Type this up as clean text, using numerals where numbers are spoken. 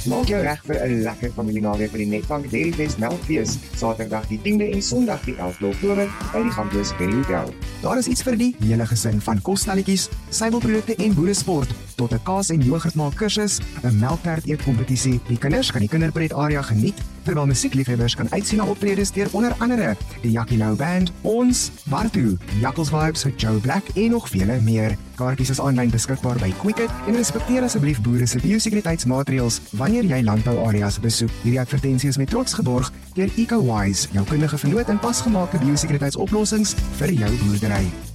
Maak jou reg vir 'n lekker familienaweek by die Netbank Dairyfest Melkfees, Saterdag die 10de en Sondag die 11de Oktober by die Gamblers Berry Hotel. Daar is iets vir die hele gesin, van kosstelletjies, suiwelprodukte en boeresport, tot 'n kaas- en yoghurtmaak kursus, 'n melktert eetkompetisie. Die kinders kan die kinderpret area geniet, terwyl musiekliefhebbers kan uitsien na optredes deur onder andere die Jackie Lou Band, ons, Bartu, Jackals Vibes, Joe Black en nog vele meer. Kaartjies is aanlyn beskikbaar by Quicket en respekteer asseblief boere se biosekuriteitsmaatreëls wanneer jy landbouareas besoek. Hierdie advertensie is met trots geborg deur EcoWise, jou kundige vernoot in pasgemaakte biosekuriteitsoplossings vir jou boerdery.